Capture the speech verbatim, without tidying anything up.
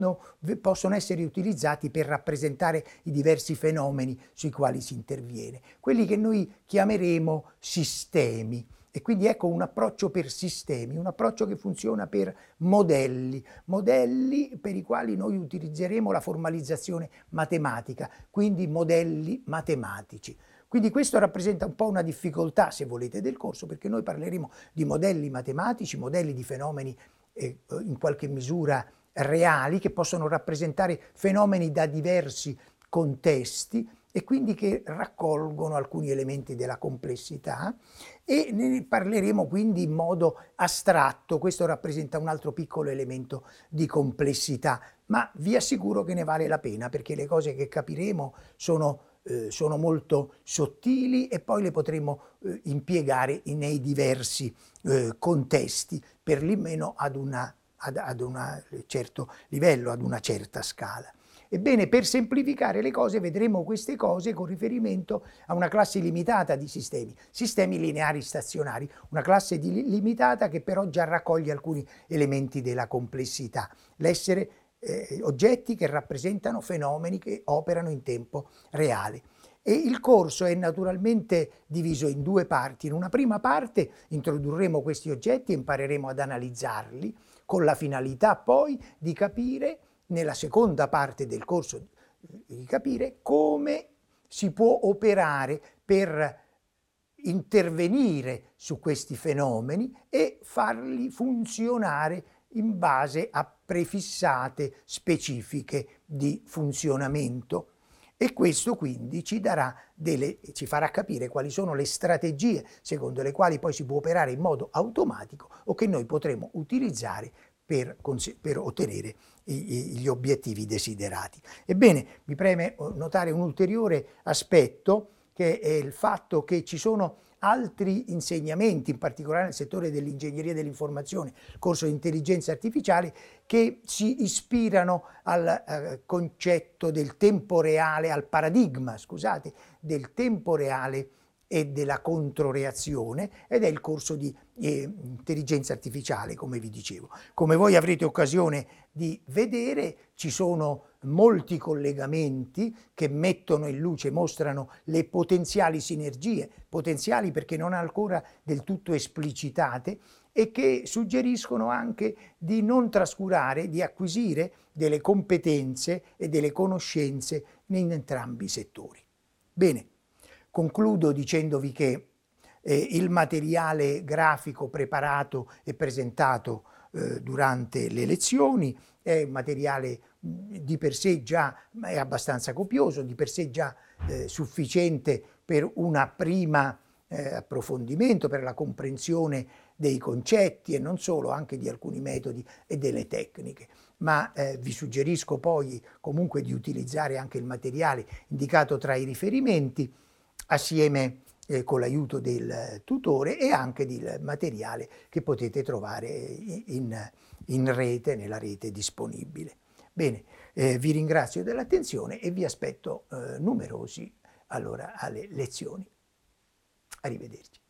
possono essere utilizzati per rappresentare i diversi fenomeni sui quali si interviene, quelli che noi chiameremo sistemi. E quindi ecco un approccio per sistemi, un approccio che funziona per modelli, modelli per i quali noi utilizzeremo la formalizzazione matematica, quindi modelli matematici. Quindi questo rappresenta un po' una difficoltà, se volete, del corso, perché noi parleremo di modelli matematici, modelli di fenomeni eh, in qualche misura reali, che possono rappresentare fenomeni da diversi contesti e quindi che raccolgono alcuni elementi della complessità, e ne parleremo quindi in modo astratto. Questo rappresenta un altro piccolo elemento di complessità, ma vi assicuro che ne vale la pena, perché le cose che capiremo sono Eh, sono molto sottili e poi le potremo eh, impiegare nei diversi eh, contesti, per l'immeno ad un ad, ad un certo livello, ad una certa scala. Ebbene, per semplificare le cose vedremo queste cose con riferimento a una classe limitata di sistemi, sistemi lineari stazionari, una classe di limitata che però già raccoglie alcuni elementi della complessità, l'essere Eh, oggetti che rappresentano fenomeni che operano in tempo reale. E il corso è naturalmente diviso in due parti. In una prima parte introdurremo questi oggetti e impareremo ad analizzarli, con la finalità poi di capire, nella seconda parte del corso, di capire come si può operare per intervenire su questi fenomeni e farli funzionare in base a prefissate specifiche di funzionamento. E questo quindi ci darà delle, ci farà capire quali sono le strategie secondo le quali poi si può operare in modo automatico o che noi potremo utilizzare per, per ottenere gli obiettivi desiderati. Ebbene, mi preme notare un ulteriore aspetto, che è il fatto che ci sono altri insegnamenti, in particolare nel settore dell'ingegneria dell'informazione, corso di intelligenza artificiale, che si ispirano al eh, concetto del tempo reale, al paradigma, scusate, del tempo reale e della controreazione, ed è il corso di eh, intelligenza artificiale, come vi dicevo. Come voi avrete occasione di vedere, ci sono molti collegamenti che mettono in luce, mostrano le potenziali sinergie, potenziali perché non ancora del tutto esplicitate, e che suggeriscono anche di non trascurare, di acquisire delle competenze e delle conoscenze in entrambi i settori. Bene, concludo dicendovi che eh, il materiale grafico preparato e presentato eh, durante le lezioni è un materiale di per sé già è abbastanza copioso, di per sé già eh, sufficiente per una prima eh, approfondimento, per la comprensione dei concetti e non solo, anche di alcuni metodi e delle tecniche. Ma eh, vi suggerisco poi comunque di utilizzare anche il materiale indicato tra i riferimenti, assieme eh, con l'aiuto del tutore, e anche del materiale che potete trovare in, in rete, nella rete disponibile. Bene, eh, vi ringrazio dell'attenzione e vi aspetto eh, numerosi allora alle lezioni. Arrivederci.